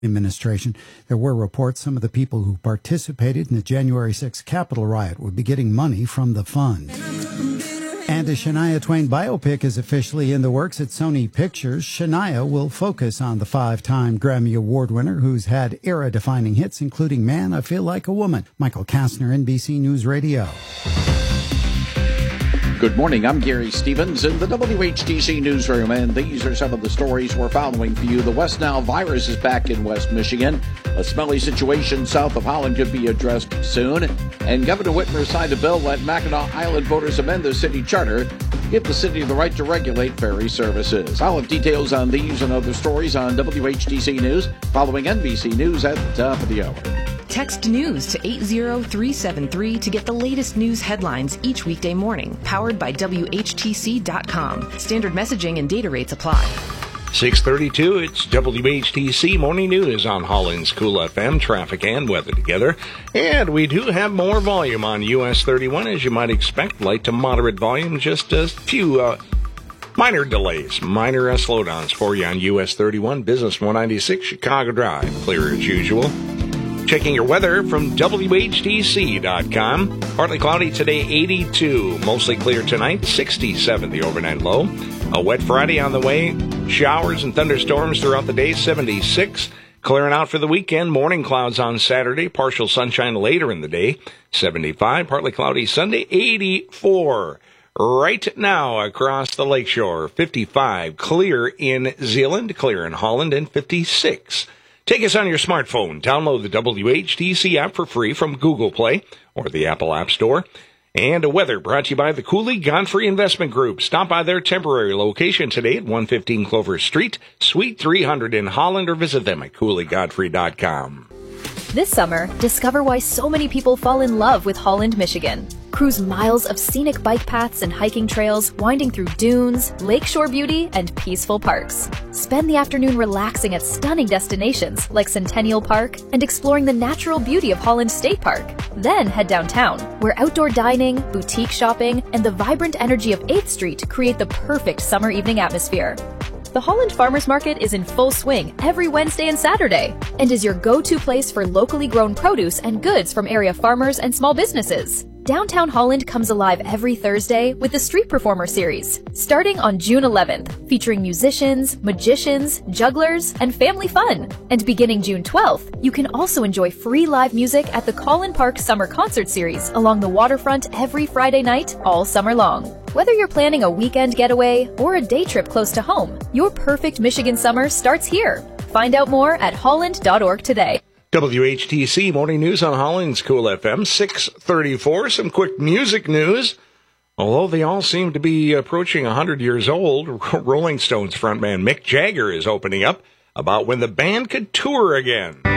administration. There were reports some of the people who participated in the January 6th Capitol riot would be getting money from the fund. And a Shania Twain biopic is officially in the works at Sony Pictures. Shania will focus on the 5-time Grammy Award winner who's had era-defining hits, including Man, I Feel Like a Woman. Michael Kastner, NBC News Radio. Good morning, I'm Gary Stevens in the WHTC newsroom, and these are some of the stories we're following for you. The West Nile virus is back in West Michigan. A smelly situation south of Holland could be addressed soon. And Governor Whitmer signed a bill let Mackinac Island voters amend the city charter, give the city the right to regulate ferry services. I'll have details on these and other stories on WHTC News following NBC News at the top of the hour. Text news to 80373 to get the latest news headlines each weekday morning. Powered by WHTC.com. Standard messaging and data rates apply. 6:32, it's WHTC Morning News on Holland's Cool FM, traffic and weather together. And we do have more volume on US 31, as you might expect. Light to moderate volume, just a few minor delays, minor slowdowns for you on US 31, Business 196, Chicago Drive. Clear as usual. Checking your weather from WHTC.com. Partly cloudy today, 82. Mostly clear tonight, 67 the overnight low. A wet Friday on the way. Showers and thunderstorms throughout the day, 76. Clearing out for the weekend. Morning clouds on Saturday. Partial sunshine later in the day, 75. Partly cloudy Sunday, 84. Right now across the lakeshore, 55. Clear in Zeeland, clear in Holland, and 56. Take us on your smartphone. Download the WHTC app for free from Google Play or the Apple App Store. And a weather brought to you by the Cooley Godfrey Investment Group. Stop by their temporary location today at 115 Clover Street, Suite 300 in Holland, or visit them at CooleyGodfrey.com. This summer, discover why so many people fall in love with Holland, Michigan. Cruise miles of scenic bike paths and hiking trails winding through dunes, lakeshore beauty, and peaceful parks. Spend the afternoon relaxing at stunning destinations like Centennial Park and exploring the natural beauty of Holland State Park. Then head downtown, where outdoor dining, boutique shopping, and the vibrant energy of 8th Street create the perfect summer evening atmosphere. The Holland Farmers Market is in full swing every Wednesday and Saturday and is your go-to place for locally grown produce and goods from area farmers and small businesses. Downtown Holland comes alive every Thursday with the Street Performer Series, starting on June 11th, featuring musicians, magicians, jugglers, and family fun. And beginning June 12th, you can also enjoy free live music at the Collin Park Summer Concert Series along the waterfront every Friday night, all summer long. Whether you're planning a weekend getaway or a day trip close to home, your perfect Michigan summer starts here. Find out more at holland.org today. WHTC Morning News on Holland's Cool FM, 6:34. Some quick music news. Although they all seem to be approaching 100 years old, Rolling Stones frontman Mick Jagger is opening up about when the band could tour again.